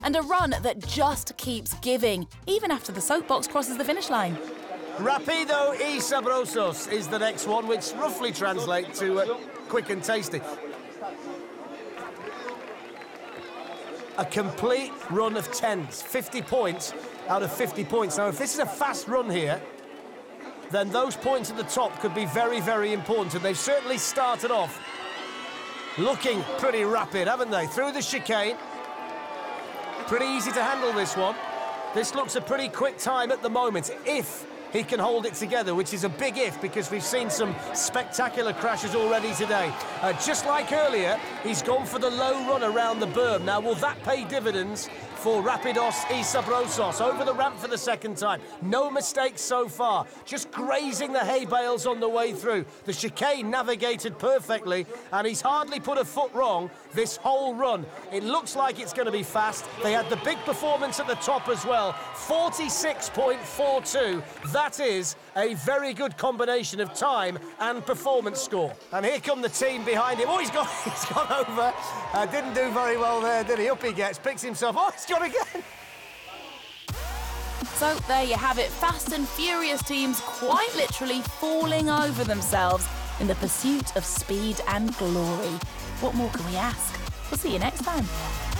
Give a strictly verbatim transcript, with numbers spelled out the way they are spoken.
and a run that just keeps giving, even after the soapbox crosses the finish line. Rápido y sabrosos is the next one, which roughly translates to uh, quick and tasty. A complete run of tens, fifty points out of fifty points. Now, if this is a fast run here, then those points at the top could be very, very important, and they've certainly started off looking pretty rapid, haven't they? Through the chicane. Pretty easy to handle, this one. This looks a pretty quick time at the moment, if he can hold it together, which is a big if, because we've seen some spectacular crashes already today. Uh, just like earlier, he's gone for the low run around the berm. Now, will that pay dividends for Rápidos y Sabrosos? Over the ramp for the second time. No mistakes so far. Just grazing the hay bales on the way through. The chicane navigated perfectly, and he's hardly put a foot wrong this whole run. It looks like it's going to be fast. They had the big performance at the top as well. forty-six point four two. That is a very good combination of time and performance score. And here come the team behind him. Oh, he's gone, he's gone over. Uh, didn't do very well there, did he? Up he gets, picks himself. Oh, he's gone again. So there you have it. Fast and furious teams quite literally falling over themselves in the pursuit of speed and glory. What more can we ask? We'll see you next time.